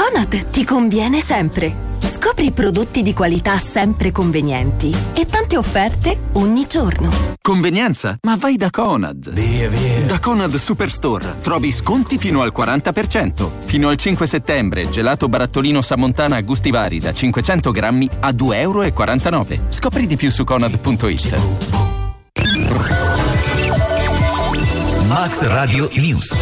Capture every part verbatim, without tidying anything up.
Conad ti conviene sempre. Scopri prodotti di qualità sempre convenienti e tante offerte ogni giorno. Convenienza? Ma vai da Conad. Via, via. Da Conad Superstore trovi sconti fino al quaranta per cento. Fino al cinque settembre, gelato barattolino Samontana a gusti vari da cinquecento grammi a due e quarantanove euro. Scopri di più su conad punto it. Max Radio News.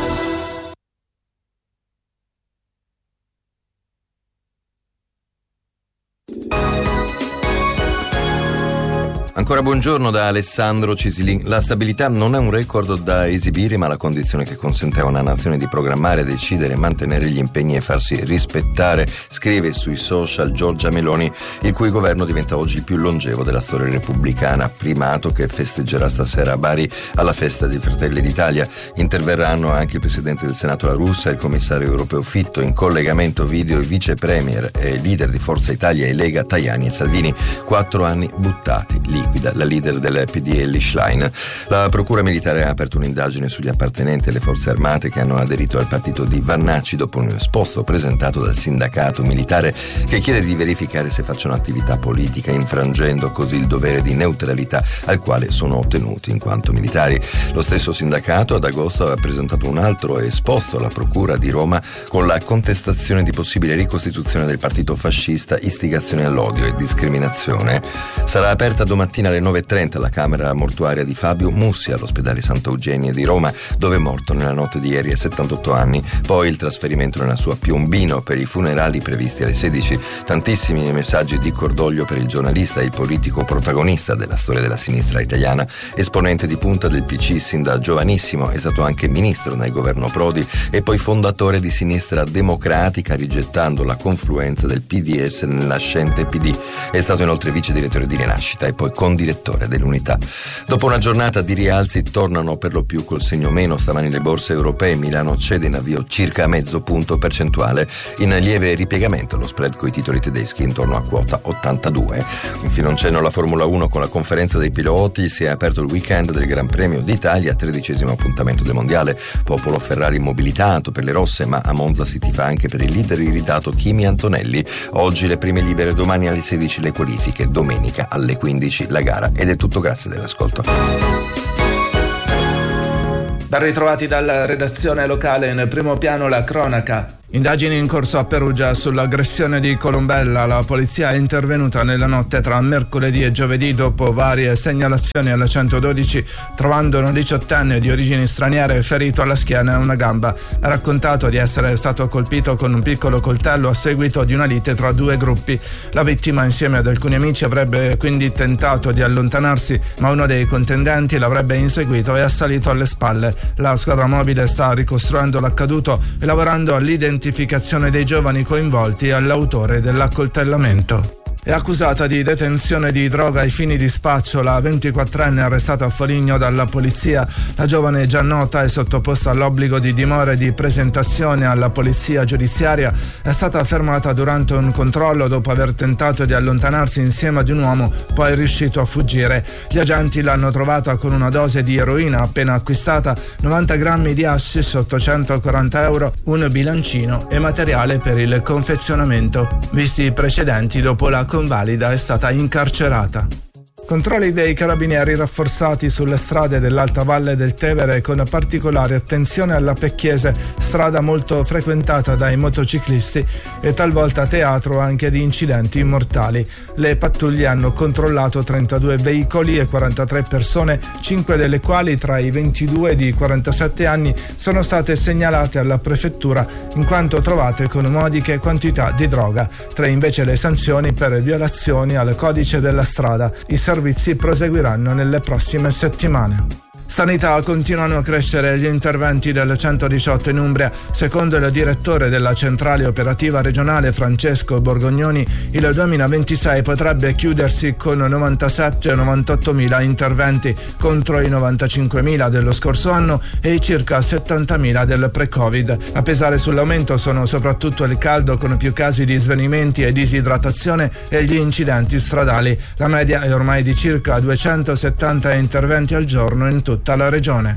Ancora buongiorno da Alessandro Cisilin. La stabilità non è un record da esibire, ma la condizione che consente a una nazione di programmare, decidere, mantenere gli impegni e farsi rispettare, scrive sui social Giorgia Meloni, il cui governo diventa oggi il più longevo della storia repubblicana, primato che festeggerà stasera a Bari alla festa dei Fratelli d'Italia. Interverranno anche il Presidente del Senato La Russa e il Commissario europeo Fitto, in collegamento video il Vice Premier e leader di Forza Italia e Lega Tajani e Salvini. Quattro anni buttati lì. La leader del P D Elly Schlein. La Procura Militare ha aperto un'indagine sugli appartenenti alle forze armate che hanno aderito al partito di Vannacci dopo un esposto presentato dal sindacato militare che chiede di verificare se facciano attività politica, infrangendo così il dovere di neutralità al quale sono tenuti in quanto militari. Lo stesso sindacato ad agosto aveva presentato un altro esposto alla Procura di Roma con la contestazione di possibile ricostituzione del partito fascista, istigazione all'odio e discriminazione. Sarà aperta domattina alle nove e trenta la camera mortuaria di Fabio Mussi all'ospedale Santa Eugenia di Roma, dove è morto nella notte di ieri a settantotto anni. Poi il trasferimento nella sua Piombino per i funerali previsti alle sedici. Tantissimi messaggi di cordoglio per il giornalista e il politico protagonista della storia della sinistra italiana, esponente di punta del P C sin da giovanissimo, è stato anche ministro nel governo Prodi e poi fondatore di Sinistra Democratica, rigettando la confluenza del P D S nel nascente P D. È stato inoltre vice direttore di Rinascita e poi condirettore dell'Unità. Dopo una giornata di rialzi tornano per lo più col segno meno stamani le borse europee. Milano cede in avvio circa mezzo punto percentuale, in lieve ripiegamento lo spread coi titoli tedeschi intorno a quota ottantadue. Infine un cenno alla Formula uno con la conferenza dei piloti. Si è aperto il weekend del Gran Premio d'Italia, tredicesimo appuntamento del mondiale. Popolo Ferrari mobilitato per le rosse, ma a Monza si tifa anche per il leader irritato Kimi Antonelli. Oggi le prime libere, domani alle sedici le qualifiche, domenica alle quindici la gara. Ed è tutto, grazie dell'ascolto. Ben ritrovati dalla redazione locale, in primo piano la cronaca. Indagini in corso a Perugia sull'aggressione di Colombella. La polizia è intervenuta nella notte tra mercoledì e giovedì dopo varie segnalazioni alla centododici, trovando un diciottenne di origini straniere ferito alla schiena e una gamba. Ha raccontato di essere stato colpito con un piccolo coltello a seguito di una lite tra due gruppi. La vittima, insieme ad alcuni amici, avrebbe quindi tentato di allontanarsi, ma uno dei contendenti l'avrebbe inseguito e assalito alle spalle. La squadra mobile sta ricostruendo l'accaduto e lavorando all'identificazione dei giovani coinvolti e all'autore dell'accoltellamento. È accusata di detenzione di droga ai fini di spaccio la ventiquattrenne arrestata a Foligno dalla polizia. La giovane, già nota e sottoposta all'obbligo di dimora e di presentazione alla polizia giudiziaria, è stata fermata durante un controllo dopo aver tentato di allontanarsi insieme ad un uomo, poi è riuscito a fuggire. Gli agenti l'hanno trovata con una dose di eroina appena acquistata, novanta grammi di hashish, ottocentoquaranta euro, un bilancino e materiale per il confezionamento. Visti i precedenti, dopo la convalida è stata incarcerata. Controlli dei carabinieri rafforzati sulle strade dell'Alta Valle del Tevere, con particolare attenzione alla Pecchiese, strada molto frequentata dai motociclisti e talvolta teatro anche di incidenti mortali. Le pattuglie hanno controllato trentadue veicoli e quarantatré persone, cinque delle quali tra i ventidue e i quarantasette anni sono state segnalate alla prefettura in quanto trovate con modiche quantità di droga. Tre invece le sanzioni per violazioni al codice della strada. I servizi proseguiranno nelle prossime settimane. Sanità, continuano a crescere gli interventi del centodiciotto in Umbria. Secondo il direttore della centrale operativa regionale Francesco Borgognoni, il duemilaventisei potrebbe chiudersi con novantasette o novantottomila interventi contro i novantacinquemila dello scorso anno e i circa settantamila del pre-Covid. A pesare sull'aumento sono soprattutto il caldo, con più casi di svenimenti e disidratazione, e gli incidenti stradali. La media è ormai di circa duecentosettanta interventi al giorno in tutta la regione.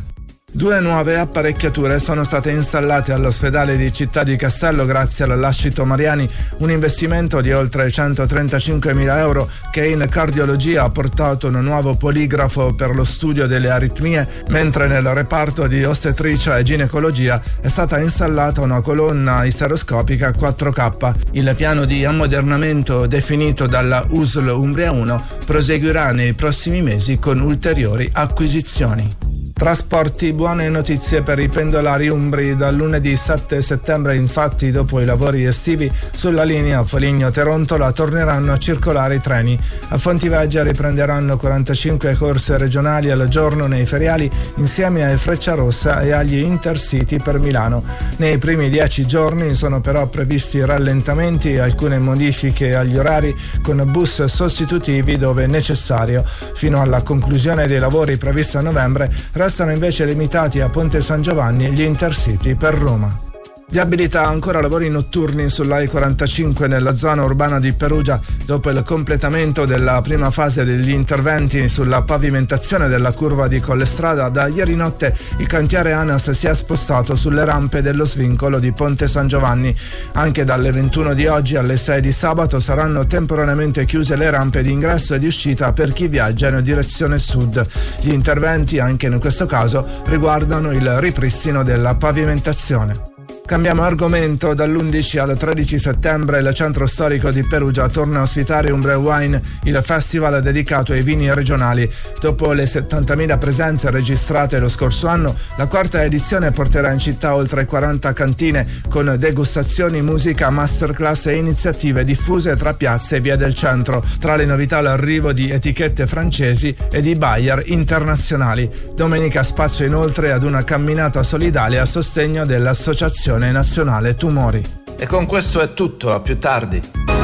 Due nuove apparecchiature sono state installate all'ospedale di Città di Castello grazie al Lascito Mariani, un investimento di oltre centotrentacinquemila euro che in cardiologia ha portato un nuovo poligrafo per lo studio delle aritmie, mentre nel reparto di ostetricia e ginecologia è stata installata una colonna isteroscopica quattro K. Il piano di ammodernamento definito dalla U S L Umbria uno proseguirà nei prossimi mesi con ulteriori acquisizioni. Trasporti, buone notizie per i pendolari umbri. Dal lunedì sette settembre, infatti, dopo i lavori estivi, sulla linea Foligno-Terontola torneranno a circolare i treni. A Fontiveggia riprenderanno quarantacinque corse regionali al giorno nei feriali insieme ai Frecciarossa e agli Intercity per Milano. Nei primi dieci giorni sono però previsti rallentamenti e alcune modifiche agli orari con bus sostitutivi dove necessario. Fino alla conclusione dei lavori prevista a novembre restano invece limitati a Ponte San Giovanni gli Intercity per Roma. Viabilità, ancora lavori notturni sull'A I quarantacinque nella zona urbana di Perugia. Dopo il completamento della prima fase degli interventi sulla pavimentazione della curva di Collestrada, da ieri notte il cantiere ANAS si è spostato sulle rampe dello svincolo di Ponte San Giovanni. Anche dalle ventuno di oggi alle sei di sabato saranno temporaneamente chiuse le rampe di ingresso e di uscita per chi viaggia in direzione sud. Gli interventi, anche in questo caso, riguardano il ripristino della pavimentazione. Cambiamo argomento. Dall'undici al tredici settembre il centro storico di Perugia torna a ospitare Umbria Wine, il festival dedicato ai vini regionali. Dopo le settantamila presenze registrate lo scorso anno, la quarta edizione porterà in città oltre quaranta cantine con degustazioni, musica, masterclass e iniziative diffuse tra piazze e vie del centro. Tra le novità l'arrivo di etichette francesi e di buyer internazionali. Domenica spazio inoltre ad una camminata solidale a sostegno dell'associazione nazionale tumori. E con questo è tutto, a più tardi.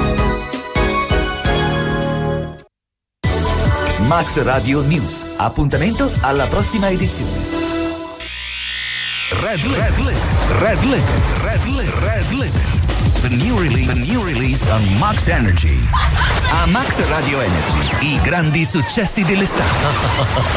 Max Radio News. Appuntamento alla prossima edizione. Red Red Red Red Red Red Red The new release, the new release on Max Energy. A Max Radio Energy, i grandi successi dell'estate.